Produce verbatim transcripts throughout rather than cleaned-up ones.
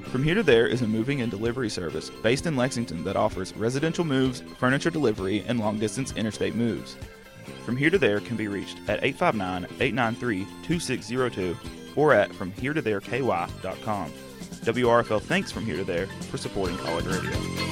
From Here to There is a moving and delivery service based in Lexington that offers residential moves, furniture delivery, and long-distance interstate moves. From Here to There can be reached at eight five nine, eight nine three, two six zero two or at from here to there k y dot com. W R F L thanks From Here to There for supporting college radio.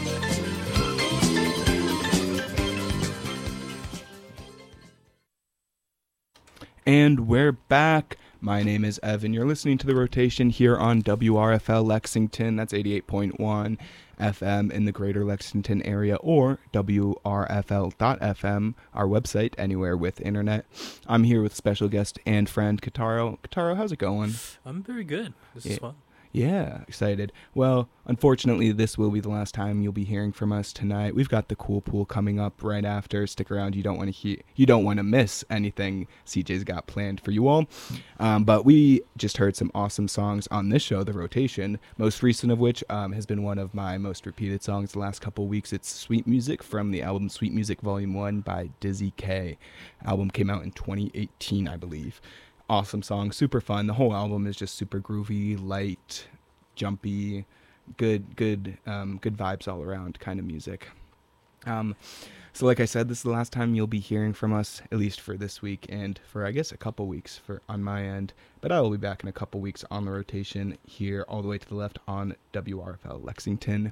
And we're back. My name is Evan. You're listening to The Rotation here on W R F L Lexington. That's eighty-eight point one F M in the greater Lexington area, or W R F L dot F M, our website, anywhere with internet. I'm here with special guest and friend, Kataro. Kataro, how's it going? I'm very good. This yeah. is fun. Yeah, excited. Well, unfortunately, this will be the last time you'll be hearing from us tonight. We've got the Cool Pool coming up right after. Stick around. You don't want to hear. You don't want to miss anything C J's got planned for you all. Um, but we just heard some awesome songs on this show, The Rotation. Most recent of which um, has been one of my most repeated songs the last couple of weeks. It's Sweet Music from the album Sweet Music Volume One by Dizzy K. Album came out in twenty eighteen, I believe. Awesome song, super fun. The whole album is just super groovy, light, jumpy, good, good, um, good vibes all around kind of music. Um, so like I said, this is the last time you'll be hearing from us, at least for this week and for, I guess, a couple weeks for on my end. But I will be back in a couple weeks on The Rotation here all the way to the left on W R F L Lexington.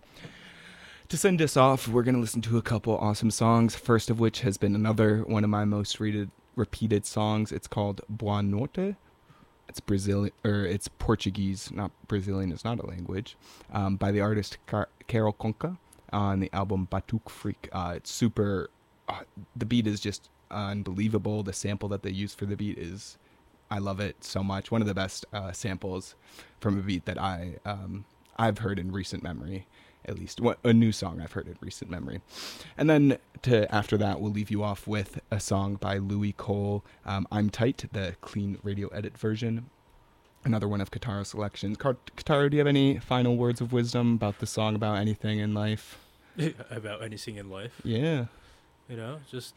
To send us off, we're going to listen to a couple awesome songs, first of which has been another one of my most readed repeated songs. It's called Boa Norte. It's Brazilian, or it's Portuguese, not Brazilian. It's not a language. Um, by the artist Car- Carol Conca on the album Batuque Freak. Uh, it's super. Uh, the beat is just unbelievable. The sample that they use for the beat is, I love it so much. One of the best uh, samples from a beat that I um, I've heard in recent memory. At least what a new song I've heard in recent memory. And then to after that, we'll leave you off with a song by Louis Cole, um, I'm Tight, the clean radio edit version. Another one of Kataro's selections. Kataro, do you have any final words of wisdom about the song, about anything in life? About anything in life? Yeah. You know, just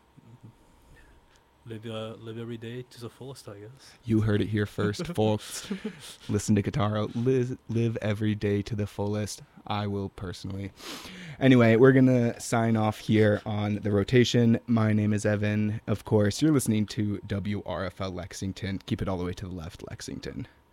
live uh, live every day to the fullest, I guess. You heard it here first, folks. Listen to Kataro. Live, live every day to the fullest. I will personally. Anyway, we're going to sign off here on The Rotation. My name is Evan. Of course, you're listening to W R F L Lexington. Keep it all the way to the left, Lexington.